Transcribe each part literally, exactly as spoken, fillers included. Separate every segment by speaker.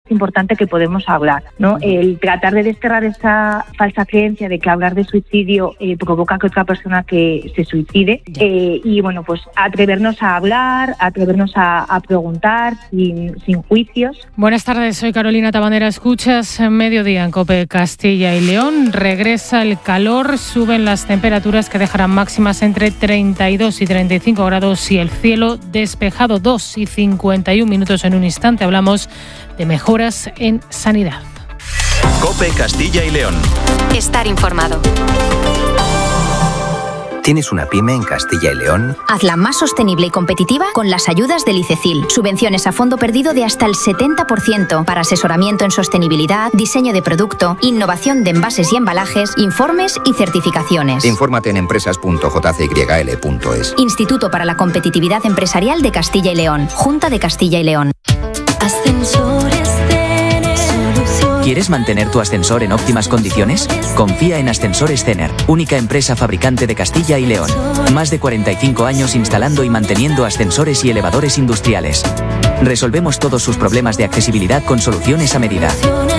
Speaker 1: importante que podemos hablar, ¿no? El tratar de desterrar esa falsa creencia de que hablar de suicidio eh, provoca que otra persona que se suicide eh, y bueno, pues atrevernos a hablar, atrevernos a, a preguntar sin, sin juicios.
Speaker 2: Buenas tardes, soy Carolina Tabanera. Escuchas Mediodía en COPE Castilla y León. Regresa el calor, suben las temperaturas que dejarán máximas entre treinta y dos y treinta y cinco grados y el cielo despejado. Dos y cincuenta y un minutos en un instante. Hablamos de mejoras en sanidad.
Speaker 3: COPE Castilla y León.
Speaker 4: Estar informado.
Speaker 5: ¿Tienes una pyme en Castilla y León?
Speaker 4: Hazla más sostenible y competitiva con las ayudas del ICECIL. Subvenciones a fondo perdido de hasta el setenta por ciento para asesoramiento en sostenibilidad, diseño de producto, innovación de envases y embalajes, informes y certificaciones.
Speaker 5: Infórmate en empresas punto j c y l punto es.
Speaker 4: Instituto para la Competitividad Empresarial de Castilla y León. Junta de Castilla y León.
Speaker 6: Ascensores Cener.
Speaker 7: ¿Quieres mantener tu ascensor en óptimas condiciones? Confía en Ascensores Cener, única empresa fabricante de Castilla y León. Más de cuarenta y cinco años instalando y manteniendo ascensores y elevadores industriales. Resolvemos todos sus problemas de accesibilidad con soluciones a medida.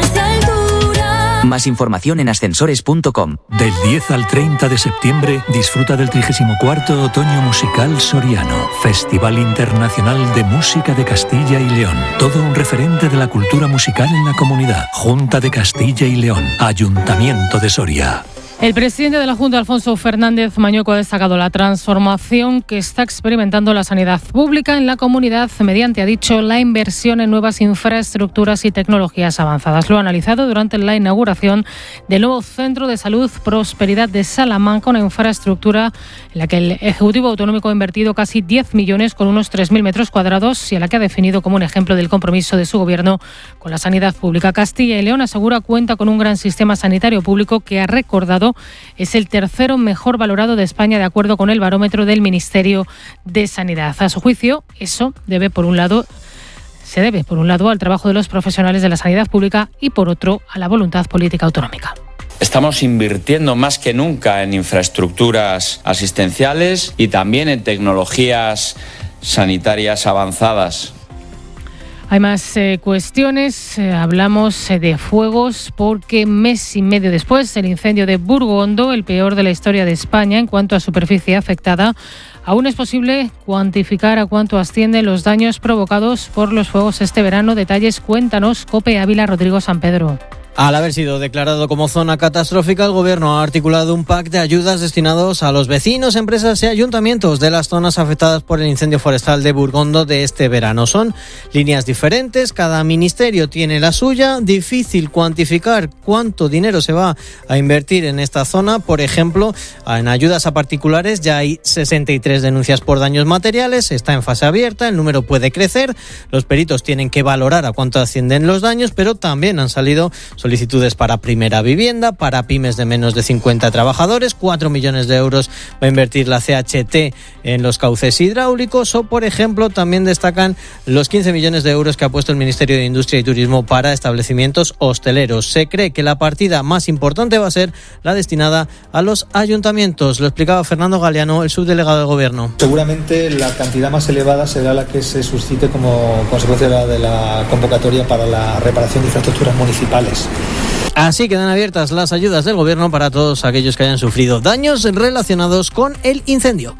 Speaker 7: Más información en ascensores punto com.
Speaker 8: Del diez al treinta de septiembre disfruta del trigésimo cuarto Otoño Musical Soriano, Festival Internacional de Música de Castilla y León. Todo un referente de la cultura musical en la comunidad. Junta de Castilla y León, Ayuntamiento de Soria.
Speaker 2: El presidente de la Junta, Alfonso Fernández Mañueco, ha destacado la transformación que está experimentando la sanidad pública en la comunidad mediante, ha dicho, la inversión en nuevas infraestructuras y tecnologías avanzadas. Lo ha analizado durante la inauguración del nuevo Centro de Salud Prosperidad de Salamanca, una infraestructura en la que el Ejecutivo Autonómico ha invertido casi diez millones con unos tres mil metros cuadrados y a la que ha definido como un ejemplo del compromiso de su gobierno con la sanidad pública. Castilla y León, asegura, cuenta con un gran sistema sanitario público que, ha recordado, es el tercero mejor valorado de España de acuerdo con el barómetro del Ministerio de Sanidad. A su juicio, eso debe por un lado se debe por un lado al trabajo de los profesionales de la sanidad pública y por otro a la voluntad política autonómica.
Speaker 9: Estamos invirtiendo más que nunca en infraestructuras asistenciales y también en tecnologías sanitarias avanzadas.
Speaker 2: Hay más eh, cuestiones. Eh, hablamos eh, de fuegos porque mes y medio después del incendio de Burgondo, el peor de la historia de España en cuanto a superficie afectada, aún es posible cuantificar a cuánto ascienden los daños provocados por los fuegos este verano. Detalles, cuéntanos, COPE Ávila, Rodrigo San Pedro.
Speaker 10: Al haber sido declarado como zona catastrófica, el Gobierno ha articulado un pack de ayudas destinados a los vecinos, empresas y ayuntamientos de las zonas afectadas por el incendio forestal de Burgondo de este verano. Son líneas diferentes, cada ministerio tiene la suya, difícil cuantificar cuánto dinero se va a invertir en esta zona. Por ejemplo, en ayudas a particulares ya hay sesenta y tres denuncias por daños materiales, está en fase abierta, el número puede crecer, los peritos tienen que valorar a cuánto ascienden los daños, pero también han salido solicitudes para primera vivienda, para pymes de menos de cincuenta trabajadores, cuatro millones de euros va a invertir la C H T en los cauces hidráulicos o, por ejemplo, también destacan los quince millones de euros que ha puesto el Ministerio de Industria y Turismo para establecimientos hosteleros. Se cree que la partida más importante va a ser la destinada a los ayuntamientos. Lo explicaba Fernando Galeano, el subdelegado del Gobierno.
Speaker 11: Seguramente la cantidad más elevada será la que se suscite como consecuencia de la convocatoria para la reparación de infraestructuras municipales.
Speaker 10: Así quedan abiertas las ayudas del Gobierno para todos aquellos que hayan sufrido daños relacionados con el incendio.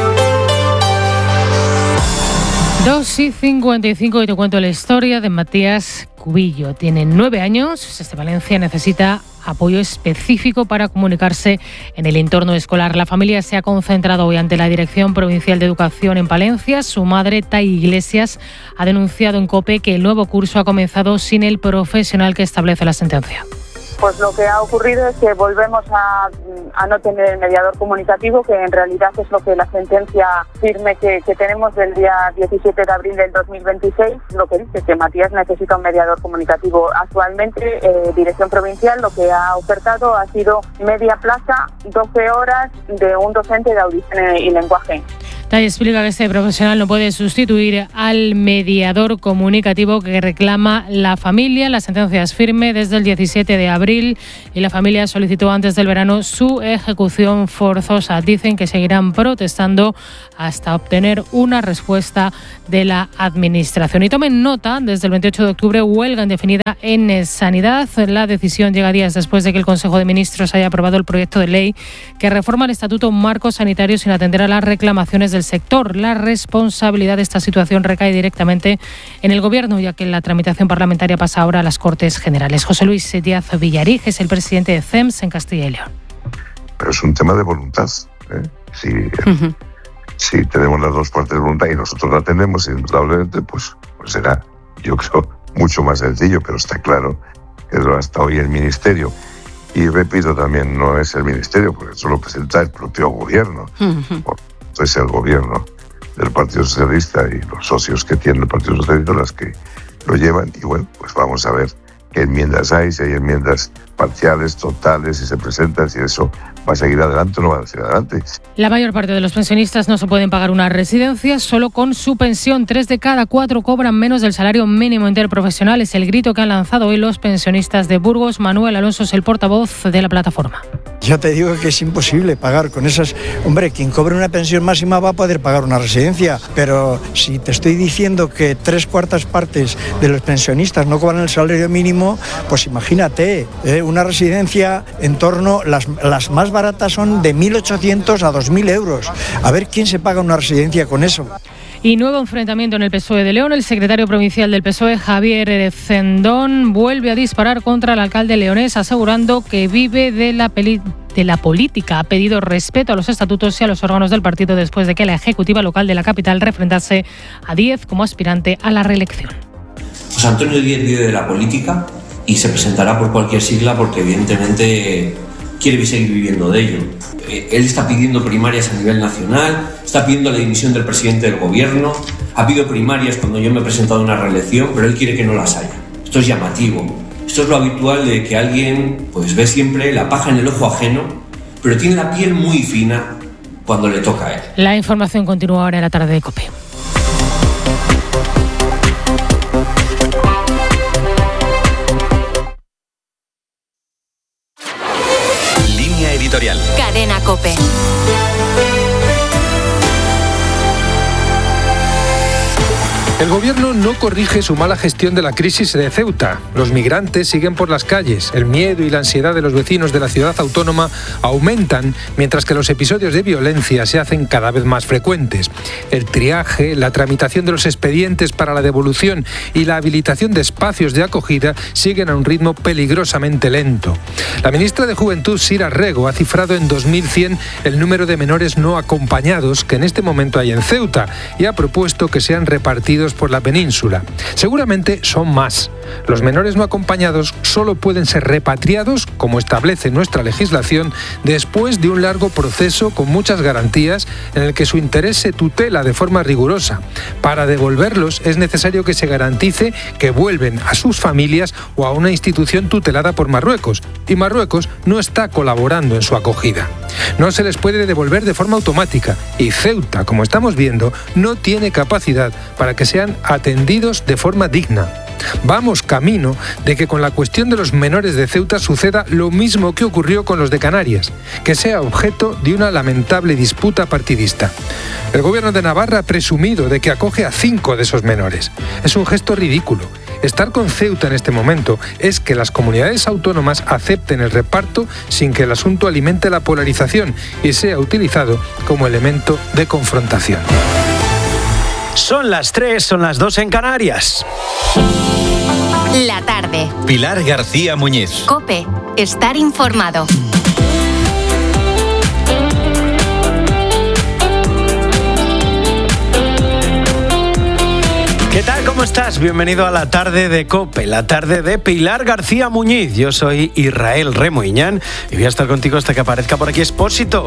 Speaker 2: dos y cincuenta y cinco y te cuento la historia de Matías Cubillo. Tiene nueve años, desde Valencia necesita apoyo específico para comunicarse en el entorno escolar. La familia se ha concentrado hoy ante la Dirección Provincial de Educación en Palencia. Su madre, Tai Iglesias, ha denunciado en COPE que el nuevo curso ha comenzado sin el profesional que establece la sentencia.
Speaker 12: Pues lo que ha ocurrido es que volvemos a, a no tener el mediador comunicativo, que en realidad es lo que la sentencia firme que, que tenemos del día diecisiete de abril del dos mil veintiséis, lo que dice que Matías necesita un mediador comunicativo. Actualmente, eh, Dirección Provincial lo que ha ofertado ha sido media plaza, doce horas de un docente de audición y lenguaje.
Speaker 2: La explica que este profesional no puede sustituir al mediador comunicativo que reclama la familia. La sentencia es firme desde el diecisiete de abril y la familia solicitó antes del verano su ejecución forzosa. Dicen que seguirán protestando hasta obtener una respuesta de la Administración. Y tomen nota, desde el veintiocho de octubre, huelga indefinida en Sanidad. La decisión llega días después de que el Consejo de Ministros haya aprobado el proyecto de ley que reforma el Estatuto Marco Sanitario sin atender a las reclamaciones del sector. La responsabilidad de esta situación recae directamente en el Gobierno, ya que la tramitación parlamentaria pasa ahora a las Cortes Generales. José Luis Díaz Villarij es el presidente de C E M S en Castilla y León.
Speaker 13: Pero es un tema de voluntad, ¿eh? Si, uh-huh. si tenemos las dos partes de voluntad y nosotros la tenemos, indudablemente, pues, pues será, yo creo, mucho más sencillo, pero está claro que hasta hoy el Ministerio, y repito también, no es el Ministerio, porque eso lo presenta el propio Gobierno, uh-huh. es el Gobierno del Partido Socialista y los socios que tiene el Partido Socialista las que lo llevan, y bueno, pues vamos a ver qué enmiendas hay, si hay enmiendas parciales, totales, si se presentan, si eso va a seguir adelante o no va a seguir adelante.
Speaker 2: La mayor parte de los pensionistas no se pueden pagar una residencia solo con su pensión. Tres de cada cuatro cobran menos del salario mínimo interprofesional. Es el grito que han lanzado hoy los pensionistas de Burgos. Manuel Alonso es el portavoz de la plataforma.
Speaker 14: Yo te digo que es imposible pagar con esas... Hombre, quien cobre una pensión máxima va a poder pagar una residencia, pero si te estoy diciendo que tres cuartas partes de los pensionistas no cobran el salario mínimo, pues imagínate, ¿eh? Una residencia en torno... Las, las más baratas son de mil ochocientos a dos mil euros. A ver quién se paga una residencia con eso.
Speaker 2: Y nuevo enfrentamiento en el P S O E de León. El secretario provincial del P S O E, Javier Zendón, vuelve a disparar contra el alcalde leonés, asegurando que vive de la, peli- de la política. Ha pedido respeto a los estatutos y a los órganos del partido después de que la ejecutiva local de la capital refrendase a Díez como aspirante a la reelección.
Speaker 15: José Antonio Díez vive de la política y se presentará por cualquier sigla porque evidentemente quiere seguir viviendo de ello. Él está pidiendo primarias a nivel nacional, está pidiendo la dimisión del presidente del gobierno, ha pedido primarias cuando yo me he presentado a una reelección, pero él quiere que no las haya. Esto es llamativo. Esto es lo habitual de que alguien pues ve siempre la paja en el ojo ajeno, pero tiene la piel muy fina cuando le toca a él.
Speaker 2: La información continúa ahora en la tarde de COPE.
Speaker 3: Editorial.
Speaker 16: Cadena COPE.
Speaker 17: El gobierno no corrige su mala gestión de la crisis de Ceuta. Los migrantes siguen por las calles. El miedo y la ansiedad de los vecinos de la ciudad autónoma aumentan, mientras que los episodios de violencia se hacen cada vez más frecuentes. El triaje, la tramitación de los expedientes para la devolución y la habilitación de espacios de acogida siguen a un ritmo peligrosamente lento. La ministra de Juventud, Sira Rego, ha cifrado en dos mil cien el número de menores no acompañados que en este momento hay en Ceuta y ha propuesto que sean repartidos por la península. Seguramente son más. Los menores no acompañados solo pueden ser repatriados, como establece nuestra legislación, después de un largo proceso con muchas garantías en el que su interés se tutela de forma rigurosa. Para devolverlos es necesario que se garantice que vuelven a sus familias o a una institución tutelada por Marruecos, y Marruecos no está colaborando en su acogida. No se les puede devolver de forma automática y Ceuta, como estamos viendo, no tiene capacidad para que sean atendidos de forma digna. Vamos camino de que con la cuestión de los menores de Ceuta suceda lo mismo que ocurrió con los de Canarias, que sea objeto de una lamentable disputa partidista. El gobierno de Navarra ha presumido de que acoge a cinco de esos menores. Es un gesto ridículo. Estar con Ceuta en este momento es que las comunidades autónomas acepten el reparto sin que el asunto alimente la polarización y sea utilizado como elemento de confrontación.
Speaker 18: Son las tres, son las dos en Canarias.
Speaker 16: La tarde.
Speaker 3: Pilar García Muñiz.
Speaker 16: COPE. Estar informado.
Speaker 18: ¿Qué tal? ¿Cómo estás? Bienvenido a la tarde de COPE, la tarde de Pilar García Muñiz. Yo soy Israel Remoiñán y voy a estar contigo hasta que aparezca por aquí Expósito.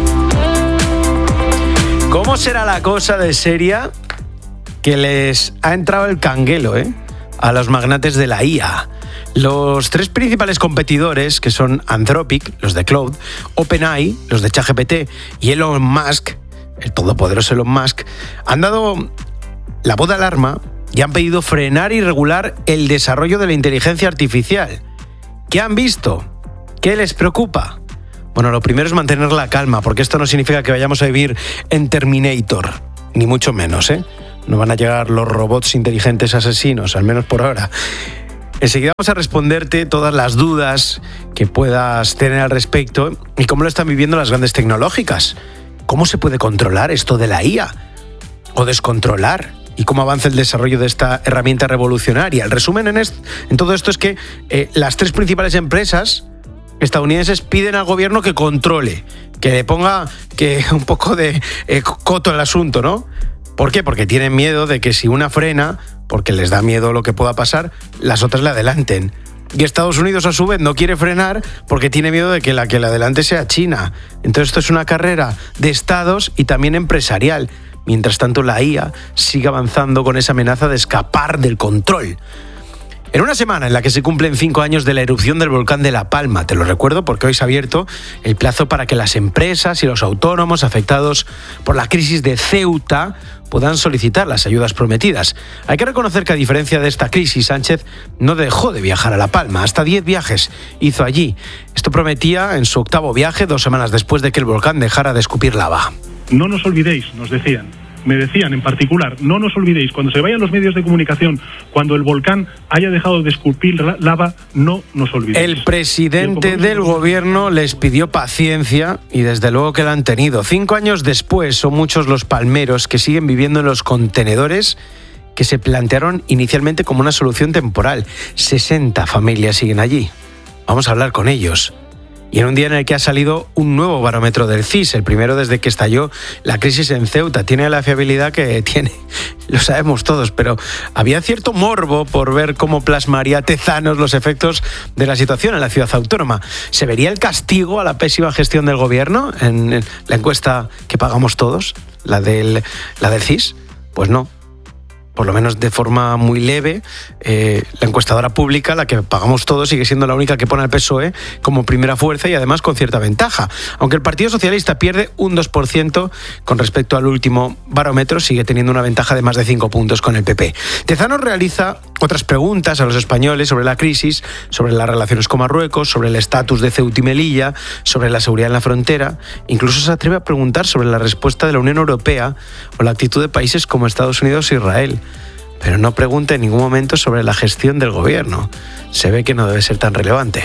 Speaker 18: ¿Cómo será la cosa de seria que les ha entrado el canguelo, eh, a los magnates de la I A? Los tres principales competidores, que son Anthropic, los de Cloud, OpenAI, los de ChatGPT, y Elon Musk, el todopoderoso Elon Musk, han dado la voz de alarma y han pedido frenar y regular el desarrollo de la inteligencia artificial. ¿Qué han visto? ¿Qué les preocupa? Bueno, lo primero es mantener la calma, porque esto no significa que vayamos a vivir en Terminator, ni mucho menos, ¿eh? No van a llegar los robots inteligentes asesinos, al menos por ahora. Enseguida vamos a responderte todas las dudas que puedas tener al respecto y cómo lo están viviendo las grandes tecnológicas. ¿Cómo se puede controlar esto de la I A? ¿O descontrolar? ¿Y cómo avanza el desarrollo de esta herramienta revolucionaria? El resumen en, est- en todo esto es que eh, las tres principales empresas estadounidenses piden al gobierno que controle, que le ponga que un poco de eh, coto al asunto, ¿no? ¿Por qué? Porque tienen miedo de que si una frena, porque les da miedo lo que pueda pasar, las otras le adelanten. Y Estados Unidos, a su vez, no quiere frenar porque tiene miedo de que la que le adelante sea China. Entonces esto es una carrera de estados y también empresarial. Mientras tanto, la I A sigue avanzando con esa amenaza de escapar del control. En una semana en la que se cumplen cinco años de la erupción del volcán de La Palma, te lo recuerdo porque hoy se ha abierto el plazo para que las empresas y los autónomos afectados por la crisis de Ceuta puedan solicitar las ayudas prometidas. Hay que reconocer que a diferencia de esta crisis, Sánchez no dejó de viajar a La Palma. Hasta diez viajes hizo allí. Esto prometía en su octavo viaje, dos semanas después de que el volcán dejara de escupir lava.
Speaker 19: No nos olvidéis, nos decían. Me decían en particular, no nos olvidéis, cuando se vayan los medios de comunicación, cuando el volcán haya dejado de escupir lava, no nos olvidéis.
Speaker 18: El presidente el del gobierno les pidió paciencia y desde luego que la han tenido. Cinco años después son muchos los palmeros que siguen viviendo en los contenedores que se plantearon inicialmente como una solución temporal. sesenta familias siguen allí. Vamos a hablar con ellos. Y en un día en el que ha salido un nuevo barómetro del C I S, el primero desde que estalló la crisis en Ceuta. Tiene la fiabilidad que tiene, lo sabemos todos, pero había cierto morbo por ver cómo plasmaría Tezanos los efectos de la situación en la ciudad autónoma. ¿Se vería el castigo a la pésima gestión del gobierno en la encuesta que pagamos todos, la del, la del C I S? Pues no. Por lo menos de forma muy leve, eh, la encuestadora pública, la que pagamos todos, sigue siendo la única que pone al P S O E como primera fuerza y además con cierta ventaja. Aunque el Partido Socialista pierde un dos por ciento con respecto al último barómetro, sigue teniendo una ventaja de más de cinco puntos con el P P. Tezanos realiza otras preguntas a los españoles sobre la crisis, sobre las relaciones con Marruecos, sobre el estatus de Ceuta y Melilla, sobre la seguridad en la frontera. Incluso se atreve a preguntar sobre la respuesta de la Unión Europea o la actitud de países como Estados Unidos e Israel. Pero no pregunta en ningún momento sobre la gestión del gobierno. Se ve que no debe ser tan relevante.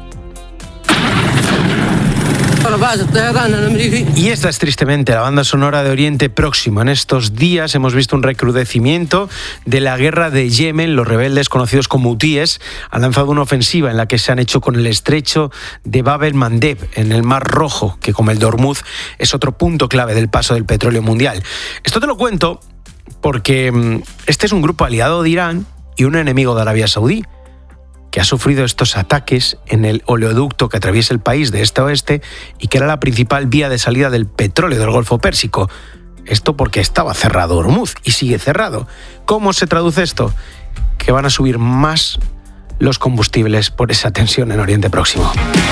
Speaker 18: Y esta es tristemente la banda sonora de Oriente Próximo. En estos días hemos visto un recrudecimiento de la guerra de Yemen. Los rebeldes, conocidos como hutíes, han lanzado una ofensiva en la que se han hecho con el estrecho de Bab el-Mandeb, en el Mar Rojo, que como el de Hormuz es otro punto clave del paso del petróleo mundial. Esto te lo cuento porque este es un grupo aliado de Irán y un enemigo de Arabia Saudí, que ha sufrido estos ataques en el oleoducto que atraviesa el país de este a oeste y que era la principal vía de salida del petróleo del Golfo Pérsico. Esto porque estaba cerrado Hormuz y sigue cerrado. ¿Cómo se traduce esto? Que van a subir más los combustibles por esa tensión en Oriente Próximo.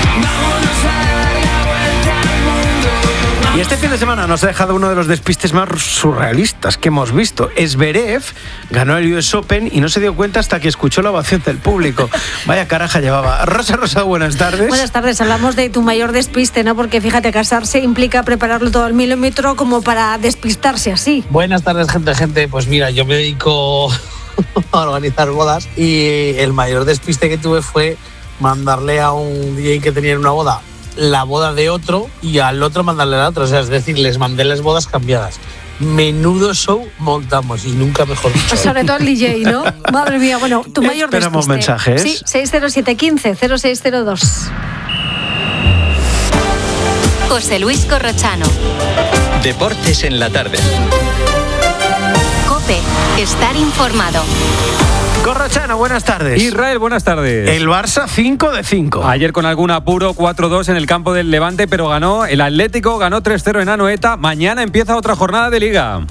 Speaker 18: Y este fin de semana nos ha dejado uno de los despistes más surrealistas que hemos visto. Zverev ganó el U S Open y no se dio cuenta hasta que escuchó la ovación del público. Vaya caraja llevaba. Rosa Rosa, buenas tardes.
Speaker 20: Buenas tardes. Hablamos de tu mayor despiste, ¿no? Porque fíjate, casarse implica prepararlo todo al milímetro como para despistarse así.
Speaker 21: Buenas tardes, gente, gente. Pues mira, yo me dedico a organizar bodas y el mayor despiste que tuve fue mandarle a un D J que tenía en una boda la boda de otro y al otro mandarle la otra, o sea, es decir, les mandé las bodas cambiadas. Menudo show montamos y nunca mejor dicho.
Speaker 20: Sobre todo el D J, ¿no? Madre mía, bueno, tu mayor despiste.
Speaker 18: Esperamos mensajes.
Speaker 20: Sí, seis cero siete uno cinco cero seis cero dos.
Speaker 16: José Luis Corrochano.
Speaker 3: Deportes en la tarde.
Speaker 16: COPE, estar informado.
Speaker 18: Corrochano, buenas tardes.
Speaker 22: Israel, buenas tardes.
Speaker 18: El Barça cinco de cinco.
Speaker 22: Ayer con algún apuro cuatro dos en el campo del Levante, pero ganó el Atlético, ganó tres cero en Anoeta. Mañana empieza otra jornada de Liga.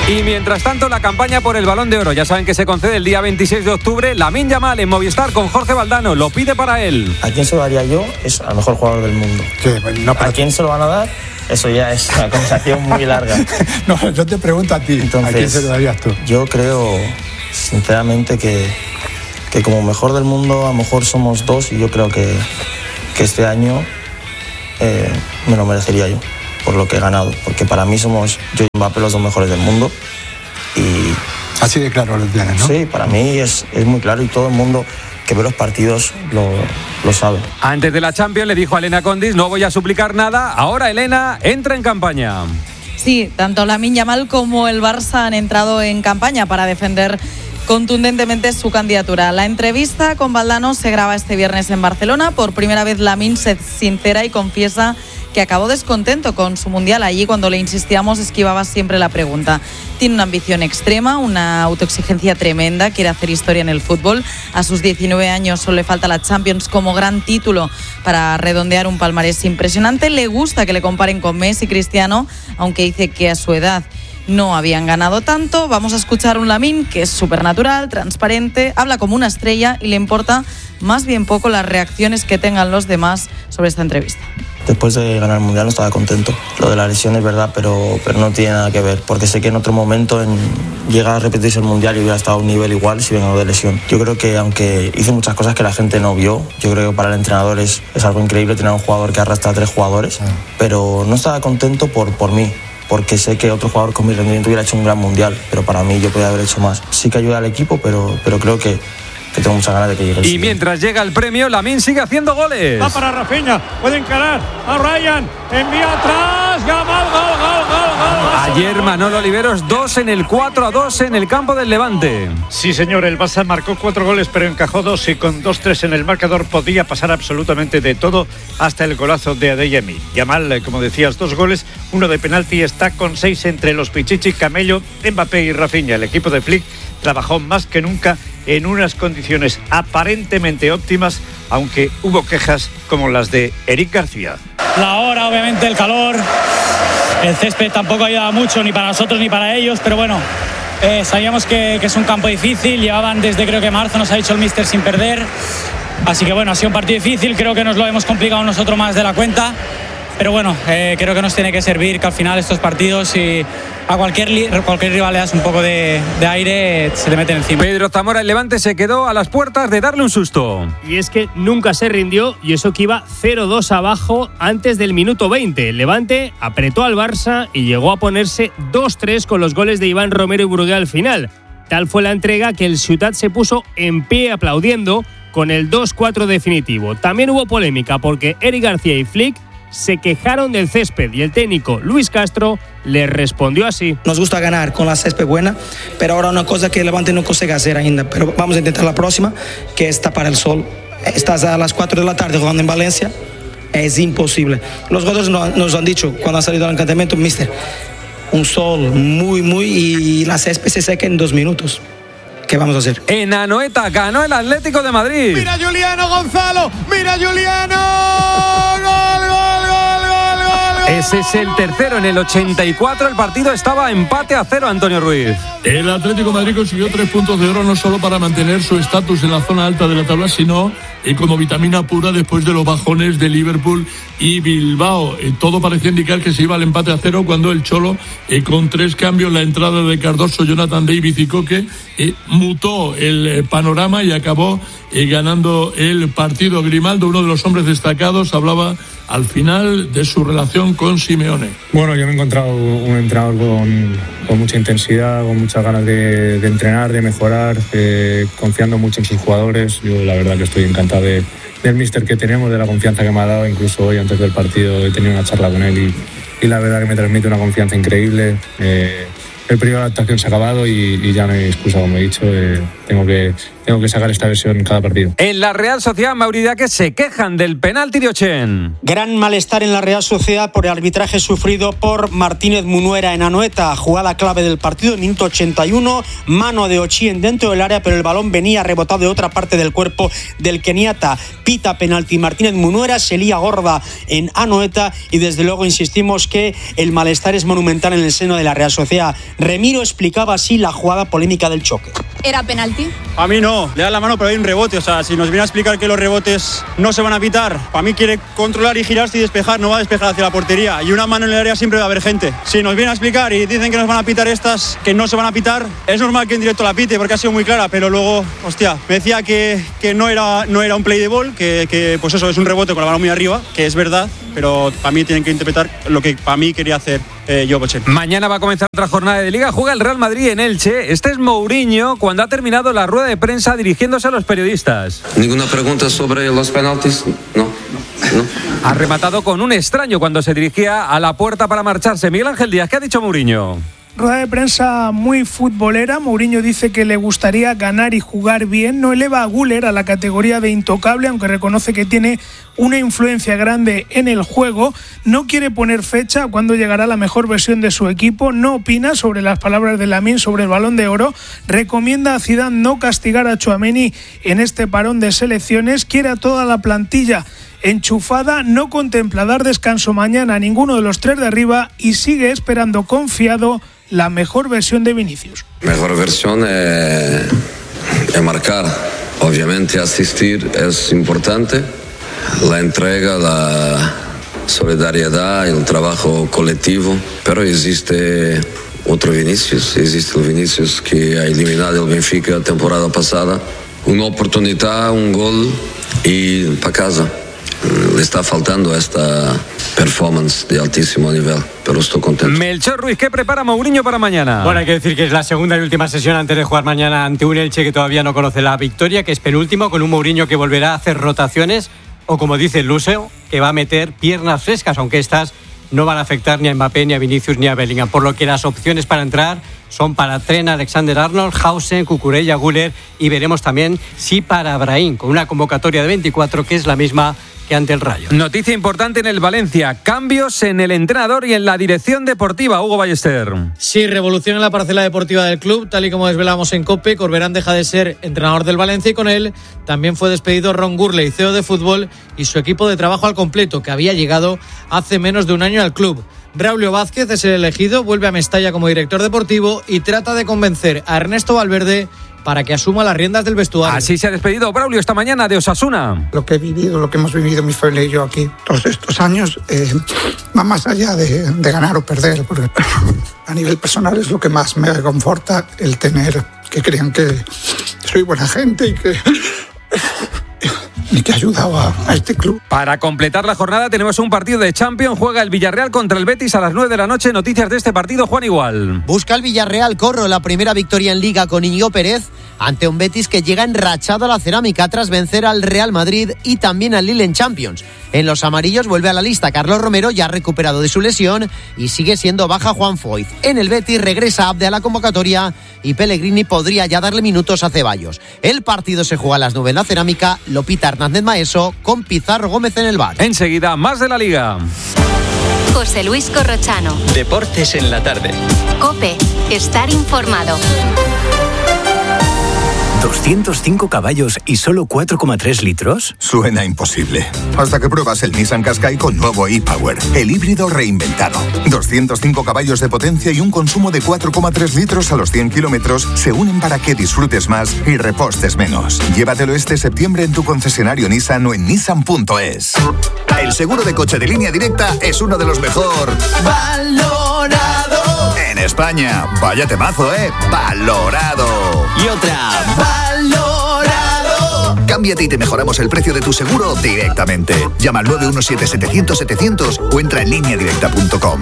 Speaker 22: Y mientras tanto, la campaña por el Balón de Oro, ya saben que se concede el día veintiséis de octubre. Lamine Yamal en Movistar con Jorge Valdano, lo pide para él.
Speaker 1: ¿A quién se lo daría yo? Es al mejor jugador del mundo.
Speaker 5: Sí, no para
Speaker 1: ¿A quién se lo van a dar? Eso ya es una conversación muy larga.
Speaker 5: No, yo te pregunto a ti.
Speaker 1: Entonces,
Speaker 5: ¿a quién se lo darías tú?
Speaker 1: Yo creo, sinceramente, que, que como mejor del mundo, a lo mejor somos dos, y yo creo que, que este año eh, me lo merecería yo, por lo que he ganado. Porque para mí somos yo y Mbappé los dos mejores del mundo. Y
Speaker 5: así de claro lo tienes, ¿no?
Speaker 1: Sí, para mí es, es muy claro, y todo el mundo que ve los partidos lo, lo sabe.
Speaker 22: Antes de la Champions le dijo a Elena Condis: no voy a suplicar nada. Ahora Elena entra en campaña.
Speaker 23: Sí, tanto Lamine Yamal como el Barça han entrado en campaña para defender contundentemente su candidatura. La entrevista con Valdano se graba este viernes en Barcelona. Por primera vez Lamine se sincera y confiesa que acabó descontento con su mundial. Allí, cuando le insistíamos, esquivaba siempre la pregunta. Tiene una ambición extrema, una autoexigencia tremenda, quiere hacer historia en el fútbol. A sus diecinueve años solo le falta la Champions como gran título para redondear un palmarés impresionante. Le gusta que le comparen con Messi y Cristiano, aunque dice que a su edad no habían ganado tanto. Vamos a escuchar un Lamine que es súper natural, transparente, habla como una estrella y le importa más bien poco las reacciones que tengan los demás sobre esta entrevista.
Speaker 1: Después de ganar el Mundial no estaba contento. Lo de la lesión es verdad, pero, pero no tiene nada que ver, porque sé que en otro momento en, llega a repetirse el Mundial y hubiera estado a un nivel igual si vengo de lesión. Yo creo que aunque hice muchas cosas que la gente no vio, yo creo que para el entrenador es, es algo increíble tener un jugador que arrastra a tres jugadores, pero no estaba contento por, por mí, porque sé que otro jugador con mi rendimiento hubiera hecho un gran Mundial, pero para mí yo podía haber hecho más. Sí que ayuda al equipo, pero, pero creo que que tengo muchas ganas de que llegue.
Speaker 22: Y mientras llega el premio, Lamine sigue haciendo goles.
Speaker 24: Va para Rafinha, puede encarar a Ryan, envía atrás, Yamal, gol, gol, gol, gol.
Speaker 22: Ayer Manolo Oliveros dos en el cuatro a dos en el campo del Levante.
Speaker 24: Sí, señor, el Barça marcó cuatro goles, pero encajó dos, y con dos tres en el marcador podía pasar absolutamente de todo, hasta el golazo de Adeyemi. Yamal, como decías, dos goles, uno de penalti, está con seis entre los Pichichi, Camello, Mbappé y Rafinha. El equipo de Flick trabajó más que nunca en unas condiciones aparentemente óptimas, aunque hubo quejas como las de Eric García.
Speaker 25: La hora, obviamente, el calor, el césped tampoco ayudaba mucho, ni para nosotros ni para ellos, pero bueno, eh, sabíamos que, que es un campo difícil. Llevaban desde creo que marzo, nos ha dicho el míster, sin perder, así que bueno, ha sido un partido difícil. Creo que nos lo hemos complicado nosotros más de la cuenta, pero bueno, eh, creo que nos tiene que servir que al final estos partidos, y a cualquier, cualquier rival le das un poco de, de aire, se le meten encima.
Speaker 22: Pedro Zamora, el Levante, se quedó a las puertas de darle un susto.
Speaker 26: Y es que nunca se rindió, y eso que iba cero dos abajo antes del minuto veinte. El Levante apretó al Barça y llegó a ponerse dos tres con los goles de Iván Romero y Brugué al final. Tal fue la entrega que el Ciutat se puso en pie aplaudiendo con el dos cuatro definitivo. También hubo polémica porque Eric García y Flick se quejaron del césped, y el técnico Luis Castro le respondió así:
Speaker 27: nos gusta ganar con la césped buena, pero ahora una cosa que el Levante no consigue hacer ainda, pero vamos a intentar la próxima, que es tapar el sol. Estás a las cuatro de la tarde jugando en Valencia, es imposible. Los jugadores nos han dicho cuando han salido al encantamiento: mister, un sol muy muy y la césped se seca en dos minutos. ¿Qué vamos a hacer?
Speaker 22: En Anoeta ganó el Atlético de Madrid.
Speaker 24: Mira Juliano Gonzalo, mira Juliano, gol, gol, gol, gol, gol.
Speaker 22: Ese es el tercero. En el ochenta y cuatro el partido estaba empate a cero, Antonio Ruiz.
Speaker 28: El Atlético de Madrid consiguió tres puntos de oro, no solo para mantener su estatus en la zona alta de la tabla, sino eh, como vitamina pura después de los bajones de Liverpool y Bilbao. Eh, todo parecía indicar que se iba al empate a cero cuando el Cholo, eh, con tres cambios, la entrada de Cardoso, Jonathan David y Coque, eh, mutó el eh, panorama y acabó eh, ganando el partido. Grimaldo, uno de los hombres destacados, hablaba al final de su relación con Simeone.
Speaker 29: Bueno, yo me he encontrado un entrenador con, con mucha intensidad, con muchas ganas de, de entrenar, de mejorar, eh, confiando mucho en sus jugadores. Yo la verdad que estoy encantado de, del míster que tenemos, de la confianza que me ha dado. Incluso hoy, antes del partido, he tenido una charla con él y, y la verdad que me transmite una confianza increíble. Eh, el periodo de adaptación se ha acabado y, y ya no hay excusa, como he dicho, eh, tengo que, tengo que sacar esta versión en cada partido.
Speaker 22: En la Real Sociedad, Mauricio, que se quejan del penalti de Ochen.
Speaker 27: Gran malestar en la Real Sociedad por el arbitraje sufrido por Martínez Munuera en Anoeta. Jugada clave del partido, minuto ochenta y uno, mano de Ochien dentro del área, pero el balón venía rebotado de otra parte del cuerpo del keniata. Pita penalti Martínez Munuera, se lía gorda en Anoeta y desde luego insistimos que el malestar es monumental en el seno de la Real Sociedad. Remiro explicaba así la jugada polémica del choque.
Speaker 4: ¿Era penalti?
Speaker 6: A mí no, le da la mano pero hay un rebote, o sea, si nos viene a explicar que los rebotes no se van a pitar, para mí quiere controlar y girarse y despejar, no va a despejar hacia la portería, y una mano en el área siempre va a haber gente. Si nos viene a explicar y dicen que nos van a pitar estas, que no se van a pitar, es normal que en directo la pite porque ha sido muy clara, pero luego, hostia, me decía que, que no, era, no era un play de ball, que, que pues eso es un rebote con la mano muy arriba, que es verdad, pero para mí tienen que interpretar lo que para mí quería hacer eh, yo, Pochen.
Speaker 22: Mañana va a comenzar otra jornada de Liga, juega el Real Madrid en Elche. Este es Mourinho cuando ha terminado la rueda de prensa dirigiéndose a los periodistas.
Speaker 7: ¿Ninguna pregunta sobre los penaltis? No. no.
Speaker 22: Ha rematado con un extraño cuando se dirigía a la puerta para marcharse. Miguel Ángel Díaz, ¿qué ha dicho Mourinho?
Speaker 8: Rueda de prensa muy futbolera. Mourinho dice que le gustaría ganar y jugar bien. No eleva a Güler a la categoría de intocable, aunque reconoce que tiene una influencia grande en el juego. No quiere poner fecha a cuándo llegará la mejor versión de su equipo. No opina sobre las palabras de Lamine sobre el Balón de Oro. Recomienda a Zidane no castigar a Tchouaméni en este parón de selecciones. Quiere a toda la plantilla enchufada, no contempla dar descanso mañana a ninguno de los tres de arriba y sigue esperando confiado la mejor versión de Vinicius.
Speaker 7: Mejor versión es, es marcar, obviamente asistir es importante, la entrega, la solidaridad, el trabajo colectivo, pero existe otro Vinicius, existe el Vinicius que ha eliminado el Benfica la temporada pasada, una oportunidad, un gol y para casa. Le está faltando esta performance de altísimo nivel, pero estoy contento.
Speaker 22: Melchor Ruiz, ¿qué prepara Mourinho para mañana?
Speaker 9: Bueno, hay que decir que es la segunda y última sesión antes de jugar mañana ante un Elche que todavía no conoce la victoria, que es penúltimo, con un Mourinho que volverá a hacer rotaciones, o como dice Luseo, que va a meter piernas frescas, aunque estas no van a afectar ni a Mbappé, ni a Vinicius, ni a Bellingham, por lo que las opciones para entrar son para Trent, Alexander-Arnold, Hausen, Cucurella, Güler y veremos también si para Brahim, con una convocatoria de veinticuatro que es la misma que ante el Rayo.
Speaker 22: Noticia importante en el Valencia, cambios en el entrenador y en la dirección deportiva. Hugo Ballester.
Speaker 10: Sí, revolución en la parcela deportiva del club, tal y como desvelamos en COPE. Corberán deja de ser entrenador del Valencia y con él también fue despedido Ron Gurley, C E O de fútbol, y su equipo de trabajo al completo, que había llegado hace menos de un año al club. Braulio Vázquez es el elegido, vuelve a Mestalla como director deportivo y trata de convencer a Ernesto Valverde para que asuma las riendas del vestuario.
Speaker 22: Así se ha despedido Braulio esta mañana de Osasuna.
Speaker 11: Lo que he vivido, lo que hemos vivido mi familia y yo aquí todos estos años eh, va más allá de, de ganar o perder, porque a nivel personal es lo que más me conforta, el tener que crean que soy buena gente y que y que ayudaba a este club.
Speaker 22: Para completar la jornada tenemos un partido de Champions. Juega el Villarreal contra el Betis a las nueve de la noche. Noticias de este partido, Juan Igual.
Speaker 12: Busca el Villarreal Corro la primera victoria en Liga con Íñigo Pérez ante un Betis que llega enrachado a la cerámica tras vencer al Real Madrid y también al Lille en Champions. En los amarillos vuelve a la lista Carlos Romero, ya recuperado de su lesión, y sigue siendo baja Juan Foyth. En el Betis regresa Abde a la convocatoria y Pellegrini podría ya darle minutos a Ceballos. El partido se juega a las nueve en la cerámica, lo pita Hernández Maeso con Pizarro Gómez en el bar.
Speaker 22: Enseguida, más de la Liga.
Speaker 16: José Luis Corrochano.
Speaker 3: Deportes en la tarde.
Speaker 16: COPE. Estar informado.
Speaker 13: ¿doscientos cinco caballos y solo cuatro coma tres litros?
Speaker 30: Suena imposible. Hasta que pruebas el Nissan Qashqai con nuevo e-Power, el híbrido reinventado. doscientos cinco caballos de potencia y un consumo de cuatro coma tres litros a los cien kilómetros se unen para que disfrutes más y repostes menos. Llévatelo este septiembre en tu concesionario Nissan o en nissan punto es.
Speaker 31: El seguro de coche de Línea Directa es uno de los mejor valorado en España. Vaya temazo, ¿eh? Valorado. Y otra. Valorado. Cámbiate y te mejoramos el precio de tu seguro directamente. Llama al nueve uno siete, setecientos, setecientos o entra en línea directa punto com.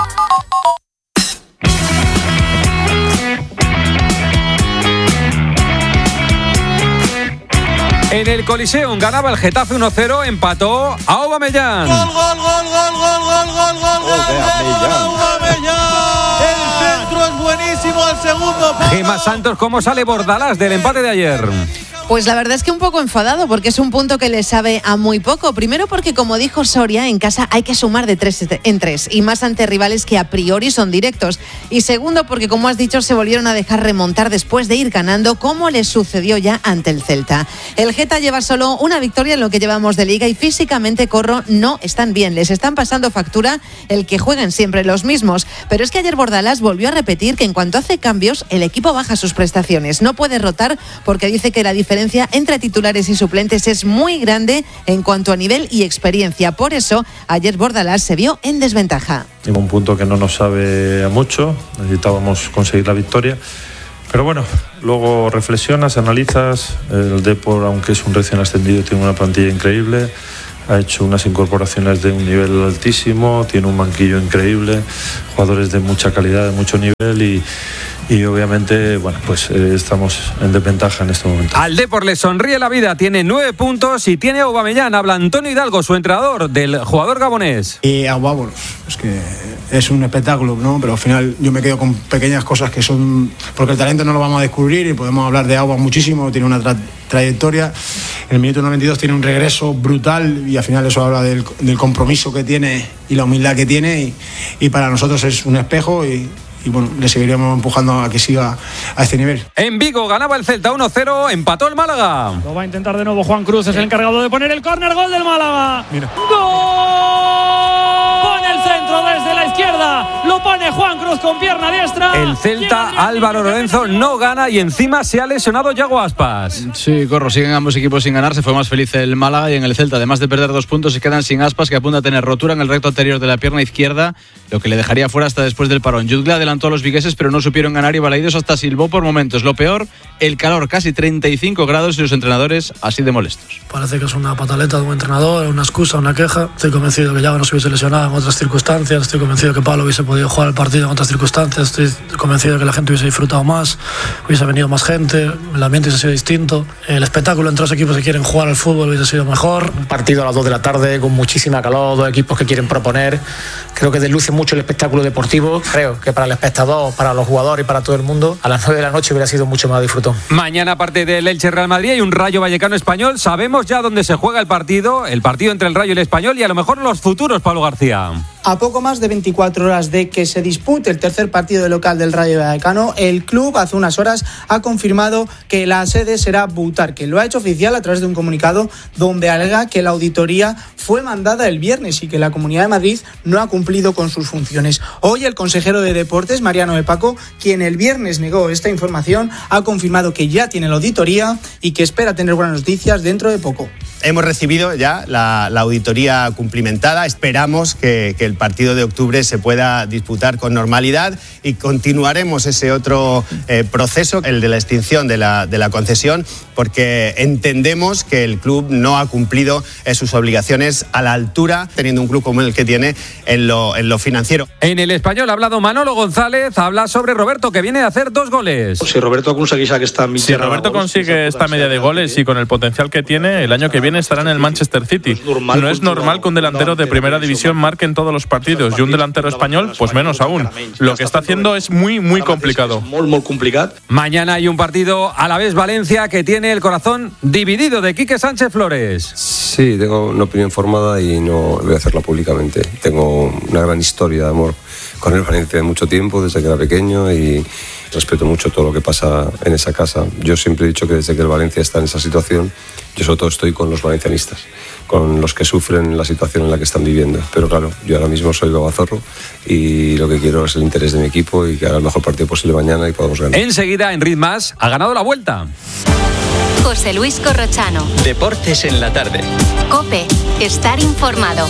Speaker 22: En el Coliseum ganaba el Getafe uno cero, empató a Aubameyang.
Speaker 32: Gol, gol, gol, gol, gol, gol, gol, gol, gol, gol de Aubameyang. El centro es buenísimo.
Speaker 2: clarísimo el segundo.
Speaker 22: Gemma Santos, ¿cómo sale Bordalás del empate de ayer?
Speaker 4: Pues la verdad es que un poco enfadado porque es un punto que le sabe a muy poco. Primero porque, como dijo Soria, en casa hay que sumar de tres en tres y más ante rivales que a priori son directos. Y segundo porque, como has dicho, se volvieron a dejar remontar después de ir ganando, como les sucedió ya ante el Celta. El Geta lleva solo una victoria en lo que llevamos de Liga y físicamente, Corro, no están bien. Les están pasando factura el que jueguen siempre los mismos. Pero es que ayer Bordalás volvió a repetir que en cuanto hace cambios, el equipo baja sus prestaciones. No puede rotar porque dice que la diferencia entre titulares y suplentes es muy grande en cuanto a nivel y experiencia. Por eso, ayer Bordalás se vio en desventaja.
Speaker 5: En un punto que no nos sabe a mucho, necesitábamos conseguir la victoria. Pero bueno, luego reflexionas, analizas. El Depor, aunque es un recién ascendido, tiene una plantilla increíble. Ha hecho unas incorporaciones de un nivel altísimo, tiene un banquillo increíble, jugadores de mucha calidad, de mucho nivel y... Y obviamente, bueno, pues eh, estamos en desventaja en este momento.
Speaker 22: Al Depor le sonríe la vida, tiene nueve puntos y tiene a Aubameyang. Habla Antonio Hidalgo, su entrenador, del jugador gabonés.
Speaker 14: Y Aubameyang, es que es un espectáculo, ¿no? Pero al final yo me quedo con pequeñas cosas que son... Porque el talento no lo vamos a descubrir y podemos hablar de Aubameyang muchísimo, tiene una tra- trayectoria. En el minuto noventa y dos tiene un regreso brutal y al final eso habla del, del compromiso que tiene y la humildad que tiene y, y para nosotros es un espejo y... Y bueno, le seguiríamos empujando a que siga a este nivel.
Speaker 22: En Vigo ganaba el Celta uno cero, empató el Málaga.
Speaker 26: Lo va a intentar de nuevo Juan Cruz, es el encargado de poner el córner, gol del Málaga.
Speaker 5: Mira.
Speaker 26: ¡Gol! Pone el centro desde la izquierda, lo pone Juan Cruz con pierna diestra.
Speaker 22: El Celta, Álvaro Lorenzo, no gana y encima se ha lesionado Yago Aspas.
Speaker 15: Sí, Corro, siguen ambos equipos sin ganar, se fue más feliz el Málaga y en el Celta, además de perder dos puntos, se quedan sin Aspas, que apunta a tener rotura en el recto anterior de la pierna izquierda, lo que le dejaría fuera hasta después del parón. Jutgla adelantó a los vigueses, pero no supieron ganar y Balaidos hasta silbó por momentos. Lo peor, el calor, casi treinta y cinco grados y los entrenadores así de molestos.
Speaker 17: Parece que es una pataleta de un entrenador, una excusa, una queja. Estoy convencido que Yago no se hubiese lesionado en otras circunstancias, estoy convencido que Pablo hubiese podido jugar el partido en otras circunstancias, estoy convencido de que la gente hubiese disfrutado más, hubiese venido más gente, el ambiente hubiese sido distinto, el espectáculo entre los equipos que quieren jugar al fútbol hubiese sido mejor.
Speaker 18: Un partido a las dos de la tarde con muchísima calor, dos equipos que quieren proponer, creo que desluce mucho el espectáculo deportivo, creo que para el espectador, para los jugadores y para todo el mundo, a las nueve de la noche hubiera sido mucho más disfrutón.
Speaker 22: Mañana, aparte del Elche Real Madrid, hay un Rayo Vallecano Español. Sabemos ya dónde se juega el partido, el partido entre el Rayo y el Español y a lo mejor los futuros, Pablo García.
Speaker 27: A poco más de veinticuatro horas de que se dispute el tercer partido de local del Rayo Vallecano, el club hace unas horas ha confirmado que la sede será Butarque. Lo ha hecho oficial a través de un comunicado donde alega que la auditoría fue mandada el viernes y que la Comunidad de Madrid no ha cumplido con sus funciones. Hoy el consejero de Deportes, Mariano de Paco, quien el viernes negó esta información, ha confirmado que ya tiene la auditoría y que espera tener buenas noticias dentro de poco.
Speaker 19: Hemos recibido ya la, la auditoría cumplimentada. Esperamos que, que el partido de octubre se pueda disputar con normalidad y continuaremos ese otro eh, proceso, el de la extinción de la, de la concesión, porque entendemos que el club no ha cumplido eh, sus obligaciones a la altura, teniendo un club como el que tiene en lo, en lo financiero.
Speaker 22: En el Español ha hablado Manolo González, habla sobre Roberto, que viene a hacer dos goles.
Speaker 20: Si Roberto consigue esta
Speaker 21: si Roberto consigue esta media de goles y con el potencial que tiene, el año que viene estará en el Manchester City. No es normal que un delantero de primera división marque en todos los partidos y un delantero español, pues menos aún. Lo que está haciendo es muy, muy complicado.
Speaker 22: Mañana hay un partido a la vez Valencia que tiene el corazón dividido, de Quique Sánchez Flores.
Speaker 23: Sí, tengo una opinión formada y no voy a hacerla públicamente. Tengo una gran historia de amor con el Valencia de mucho tiempo, desde que era pequeño, y respeto mucho todo lo que pasa en esa casa. Yo siempre he dicho que desde que el Valencia está en esa situación, yo sobre todo estoy con los valencianistas, con los que sufren la situación en la que están viviendo. Pero claro, yo ahora mismo soy babazorro y lo que quiero es el interés de mi equipo y que haga el mejor partido posible mañana y podamos ganar.
Speaker 22: Enseguida, en Ritmas, ha ganado la Vuelta.
Speaker 16: José Luis Corrochano.
Speaker 3: Deportes en la tarde.
Speaker 16: COPE. Estar informado.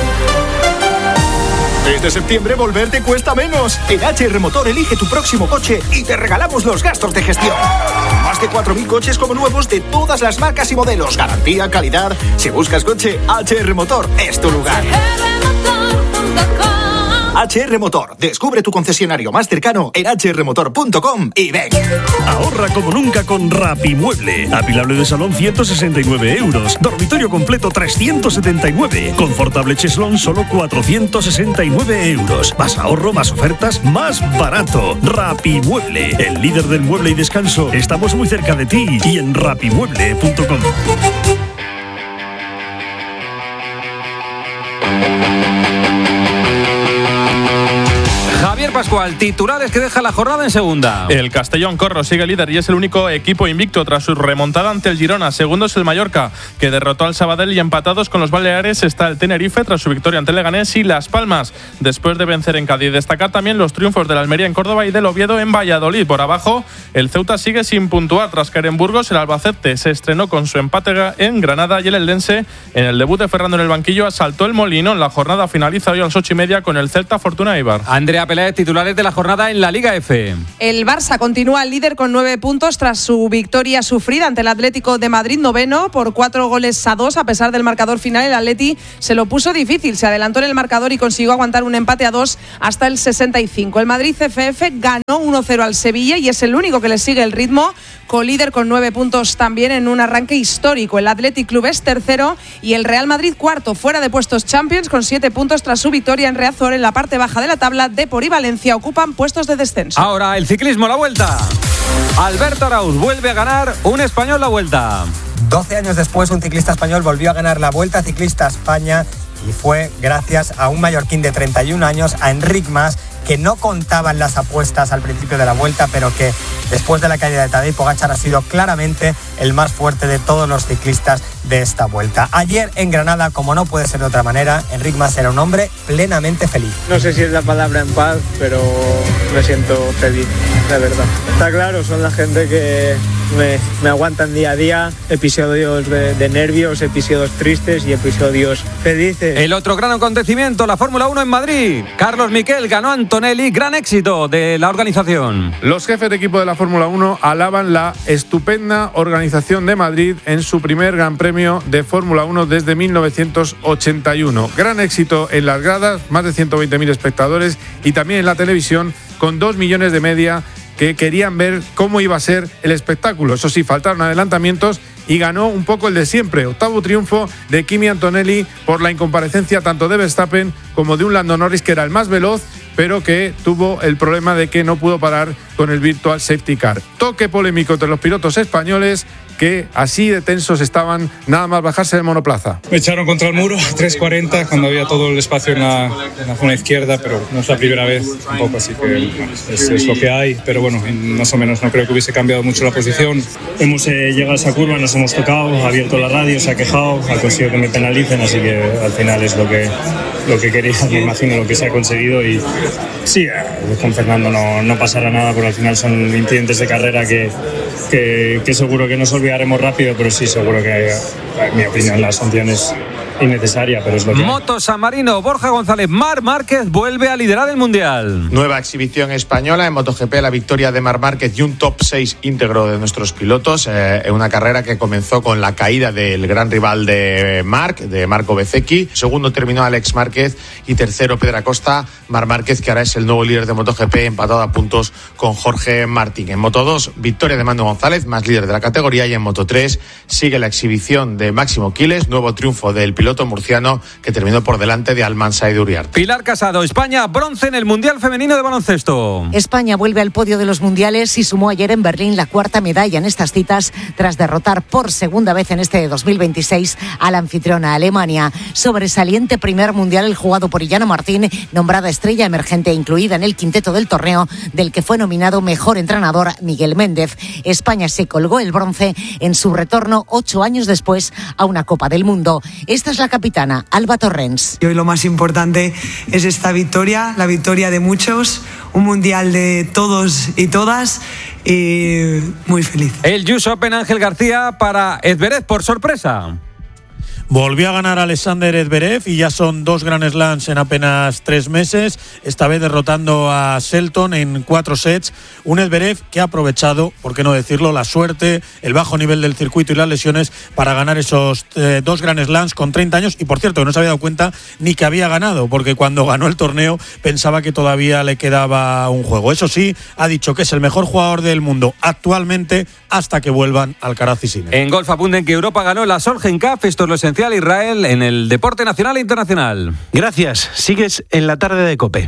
Speaker 32: Este septiembre volver te cuesta menos. En H R Motor elige tu próximo coche y te regalamos los gastos de gestión. Más de cuatro mil coches como nuevos de todas las marcas y modelos. Garantía, calidad. Si buscas coche, H R Motor es tu lugar. H R Motor. Descubre tu concesionario más cercano en h r motor punto com y ven.
Speaker 1: Ahorra como nunca con Rapimueble. Apilable de salón ciento sesenta y nueve euros. Dormitorio completo trescientos setenta y nueve. Confortable cheslón solo cuatrocientos sesenta y nueve euros. Más ahorro, más ofertas, más barato. Rapimueble, el líder del mueble y descanso. Estamos muy cerca de ti y en rapimueble punto com.
Speaker 22: Javier Pascual, titulares que deja la jornada en segunda.
Speaker 21: El Castellón Corro sigue líder y es el único equipo invicto tras su remontada ante el Girona. Segundo es el Mallorca, que derrotó al Sabadell, y empatados con los Baleares está el Tenerife tras su victoria ante el Leganés y Las Palmas, después de vencer en Cádiz. Destacar también los triunfos del Almería en Córdoba y del Oviedo en Valladolid. Por abajo, el Ceuta sigue sin puntuar tras caer en Burgos. El Albacete se estrenó con su empate en Granada y el Eldense, en el debut de Ferrando en el banquillo, asaltó el Molinón. La jornada finaliza hoy a las ocho y media con el Celta Fortuna Eibar.
Speaker 22: Andrea Peláez, titulares de la jornada en la Liga F.
Speaker 2: El Barça continúa líder con nueve puntos tras su victoria sufrida ante el Atlético de Madrid, noveno, por cuatro goles a dos. A pesar del marcador final, el Atleti se lo puso difícil, se adelantó en el marcador y consiguió aguantar un empate a dos hasta el sesenta y cinco. El Madrid C F F ganó uno cero al Sevilla y es el único que le sigue el ritmo, colíder con nueve puntos también en un arranque histórico. El Athletic Club es tercero y el Real Madrid cuarto, fuera de puestos Champions con siete puntos tras su victoria en Riazor. En la parte baja de la tabla, Depor y Valencia ocupan puestos de descenso.
Speaker 22: Ahora el ciclismo, la Vuelta. Alberto Arauz vuelve a ganar, un español la Vuelta.
Speaker 6: doce años después, un ciclista español volvió a ganar la Vuelta Ciclista a España y fue gracias a un mallorquín de treinta y un años, a Enric Mas, que no contaba en las apuestas al principio de la Vuelta, pero que después de la caída de Tadej Pogačar ha sido claramente el más fuerte de todos los ciclistas de esta Vuelta. Ayer en Granada, como no puede ser de otra manera, Enric Mas era un hombre plenamente feliz.
Speaker 7: No sé si es la palabra en paz, pero me siento feliz, de verdad. Está claro, son la gente que me, me aguantan día a día, episodios de, de nervios, episodios tristes y episodios felices.
Speaker 22: El otro gran acontecimiento, la Fórmula uno en Madrid. Carlos Miquel ganó a Antonelli, gran éxito de la organización.
Speaker 8: Los jefes de equipo de la Fórmula uno alaban la estupenda organización de Madrid en su primer Gran Premio de Fórmula uno desde mil novecientos ochenta y uno. Gran éxito en las gradas, más de ciento veinte mil espectadores, y también en la televisión, con dos millones de media que querían ver cómo iba a ser el espectáculo. Eso sí, faltaron adelantamientos y ganó un poco el de siempre. Octavo triunfo de Kimi Antonelli por la incomparecencia tanto de Verstappen como de un Lando Norris, que era el más veloz, pero que tuvo el problema de que no pudo parar con el Virtual Safety Car. Toque polémico entre los pilotos españoles, que así de tensos estaban nada más bajarse del monoplaza.
Speaker 9: Me echaron contra el muro, tres cuarenta, cuando había todo el espacio en la, en la zona izquierda, pero no es la primera vez tampoco, así que bueno, es, es lo que hay, pero bueno, más o menos no creo que hubiese cambiado mucho la posición. Hemos eh, llegado a esa curva, nos hemos tocado, ha abierto la radio, se ha quejado, ha conseguido que me penalicen, así que al final es lo que, lo que quería, me imagino lo que se ha conseguido, y sí, con Fernando no, no pasará nada, porque al final son incidentes de carrera que, que, que seguro que nos olvidaremos rápido, pero sí, seguro que, en mi opinión, la sanción es innecesaria, pero es lo que hay.
Speaker 22: Moto San Marino, Borja González, Marc Márquez vuelve a liderar el Mundial.
Speaker 10: Nueva exhibición española en MotoGP, la victoria de Marc Márquez y un top seis íntegro de nuestros pilotos, eh, en una carrera que comenzó con la caída del gran rival de Marc, de Marco Bezzecchi. Segundo terminó Alex Márquez y tercero Pedro Acosta. Marc Márquez, que ahora es el nuevo líder de MotoGP, empatado a puntos con Jorge Martín. En Moto dos, victoria de Manu González, más líder de la categoría, y en Moto tres sigue la exhibición de Máximo Quiles, nuevo triunfo del piloto murciano, que terminó por delante de Almansa y de Uriarte.
Speaker 22: Pilar Casado, España, bronce en el Mundial Femenino de Baloncesto.
Speaker 20: España vuelve al podio de los mundiales y sumó ayer en Berlín la cuarta medalla en estas citas, tras derrotar por segunda vez en este dos mil veintiséis a la anfitriona Alemania. Sobresaliente primer mundial el jugado por Illana Martín, nombrada estrella emergente e incluida en el quinteto del torneo, del que fue nominado mejor entrenador Miguel Méndez. España se colgó el bronce en su retorno ocho años después a una Copa del Mundo. Esta es la capitana, Alba Torrens.
Speaker 24: Y hoy lo más importante es esta victoria, la victoria de muchos, un mundial de todos y todas, y muy feliz.
Speaker 22: El U S Open, Ángel García, para Zverev por sorpresa.
Speaker 4: Volvió a ganar Alexander Zverev y ya son dos Grand Slams en apenas tres meses, esta vez derrotando a Shelton en cuatro sets. Un Zverev que ha aprovechado, por qué no decirlo, la suerte, el bajo nivel del circuito y las lesiones para ganar esos eh, dos Grand Slams con treinta años. Y por cierto, que no se había dado cuenta ni que había ganado, porque cuando ganó el torneo pensaba que todavía le quedaba un juego. Eso sí, ha dicho que es el mejor jugador del mundo actualmente hasta que vuelvan Alcaraz y Sinner.
Speaker 22: En golf apunten que Europa ganó la Solheim Cup. Esto es lo esencial, Israel, en el deporte nacional e internacional.
Speaker 5: Gracias. Sigues en la tarde de COPE.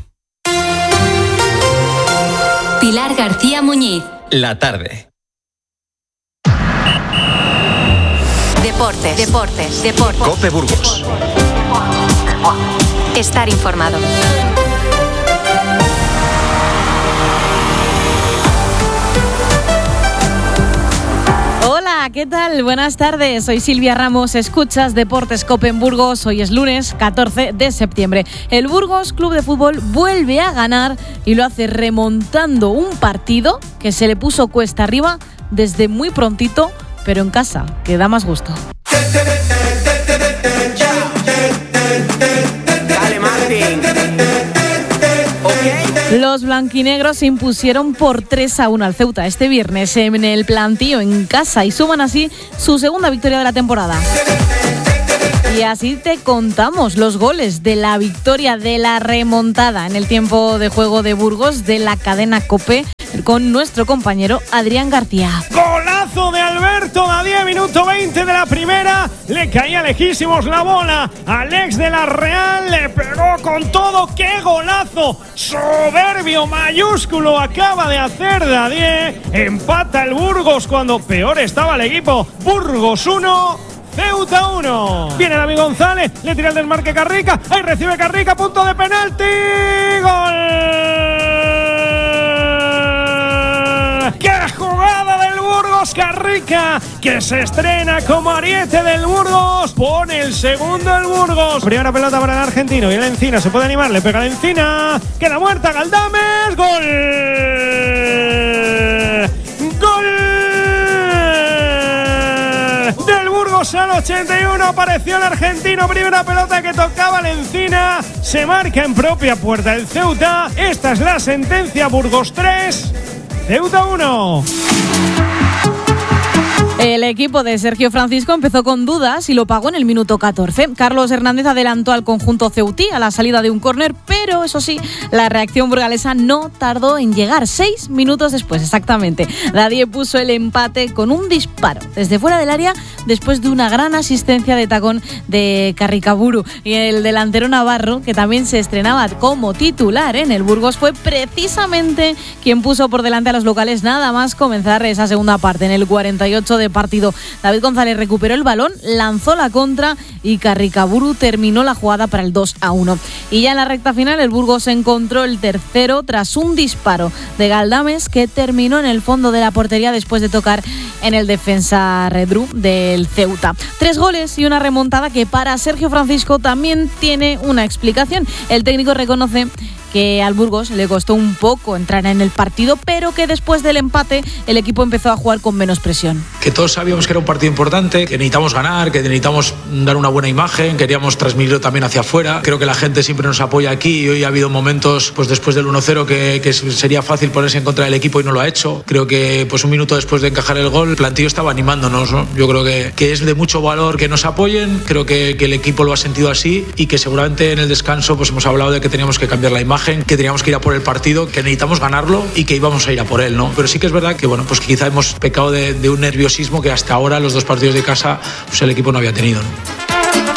Speaker 16: Pilar García Muñiz.
Speaker 3: La tarde.
Speaker 16: Deportes, deportes, deportes.
Speaker 3: COPE Burgos.
Speaker 16: Estar informado.
Speaker 11: Hola, ¿qué tal? Buenas tardes, soy Silvia Ramos, escuchas Deportes COPE en Burgos. Hoy es lunes catorce de septiembre. El Burgos Club de Fútbol vuelve a ganar y lo hace remontando un partido que se le puso cuesta arriba desde muy prontito, pero en casa, que da más gusto.
Speaker 12: Dale, Martín.
Speaker 11: Los blanquinegros se impusieron por tres a uno al Ceuta este viernes en el Plantío en casa y suman así su segunda victoria de la temporada. Y así te contamos los goles de la victoria, de la remontada en el tiempo de juego de Burgos de la cadena COPE con nuestro compañero Adrián García.
Speaker 13: Golazo de Alberto Dadie, minuto veinte de la primera. Le caía lejísimos la bola. Alex de la Real le pegó con todo. ¡Qué golazo! Soberbio, mayúsculo acaba de hacer Dadie. Empata el Burgos cuando peor estaba el equipo. Burgos uno, Ceuta uno. Viene David González, le tira el desmarque Carrica. Ahí recibe Carrica, punto de penalti. ¡Gol! ¡Qué jugada del Burgos! Carrica, que se estrena como ariete del Burgos, pone el segundo el Burgos. Primera pelota para el argentino y el Encina se puede animar, le pega la Encina, queda muerta Galdames, gol. Gol del Burgos al ochenta y uno, apareció el argentino, primera pelota que tocaba la Encina, se marca en propia puerta el Ceuta. Esta es la sentencia, Burgos tres, Ceuta uno.
Speaker 11: El equipo de Sergio Francisco empezó con dudas y lo pagó en el minuto catorce. Carlos Hernández adelantó al conjunto ceutí a la salida de un córner, pero eso sí, la reacción burgalesa no tardó en llegar, seis minutos después exactamente. Dadie puso el empate con un disparo desde fuera del área después de una gran asistencia de tacón de Carricaburu. Y el delantero navarro, que también se estrenaba como titular en el Burgos, fue precisamente quien puso por delante a los locales nada más comenzar esa segunda parte. En el cuarenta y ocho de partido, David González recuperó el balón, lanzó la contra y Carricaburu terminó la jugada para el dos a uno. Y ya en la recta final el Burgos encontró el tercero tras un disparo de Galdames que terminó en el fondo de la portería después de tocar en el defensa Redru del Ceuta. Tres goles y una remontada que para Sergio Francisco también tiene una explicación. El técnico reconoce que al Burgos le costó un poco entrar en el partido, pero que después del empate el equipo empezó a jugar con menos presión.
Speaker 14: Que todos sabíamos que era un partido importante, que necesitamos ganar, que necesitamos dar una buena imagen, queríamos transmitirlo también hacia afuera. Creo que la gente siempre nos apoya aquí y hoy ha habido momentos pues después del uno cero que, que sería fácil ponerse en contra del equipo y no lo ha hecho. Creo que pues un minuto después de encajar el gol el plantillo estaba animándonos, ¿no? Yo creo que, que es de mucho valor que nos apoyen, creo que, que el equipo lo ha sentido así y que seguramente en el descanso pues hemos hablado de que teníamos que cambiar la imagen, que teníamos que ir a por el partido, que necesitamos ganarlo y que íbamos a ir a por él, ¿no? Pero sí que es verdad que bueno, pues quizá hemos pecado de, de un nerviosismo que hasta ahora los dos partidos de casa pues el equipo no había tenido, ¿no?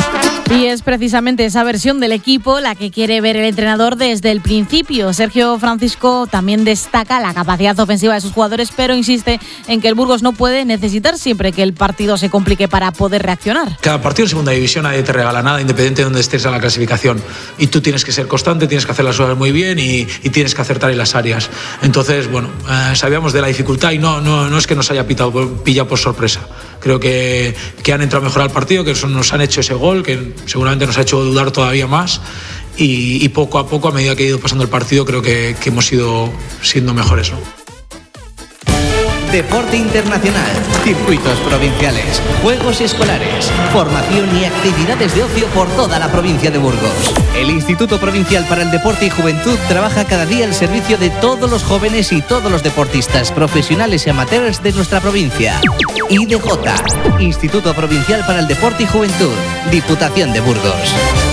Speaker 11: Y es precisamente esa versión del equipo la que quiere ver el entrenador desde el principio. Sergio Francisco también destaca la capacidad ofensiva de sus jugadores, pero insiste en que el Burgos no puede necesitar siempre que el partido se complique para poder reaccionar.
Speaker 14: Cada partido en segunda división nadie te regala nada, independiente de donde estés en la clasificación. Y tú tienes que ser constante, tienes que hacer las cosas muy bien y, y tienes que acertar en las áreas. Entonces, bueno, eh, sabíamos de la dificultad y no, no, no es que nos haya pitado, pillado por sorpresa. Creo que, que han entrado mejor al partido, que son, nos han hecho ese gol, que seguramente nos ha hecho dudar todavía más y, y poco a poco, a medida que ha ido pasando el partido, creo que, que hemos ido siendo mejores, ¿no?
Speaker 12: deporte internacional, circuitos provinciales, juegos escolares, formación y actividades de ocio por toda la provincia de Burgos. El Instituto Provincial para el Deporte y Juventud trabaja cada día al servicio de todos los jóvenes y todos los deportistas profesionales y amateurs de nuestra provincia. I D J, Instituto Provincial para el Deporte y Juventud, Diputación de Burgos.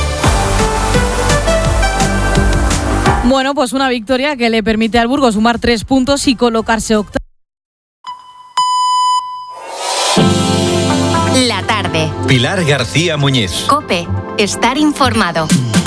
Speaker 11: Bueno, pues una victoria que le permite al Burgos sumar tres puntos y colocarse octavo.
Speaker 16: La tarde.
Speaker 3: Pilar García Muñiz.
Speaker 16: COPE. Estar informado.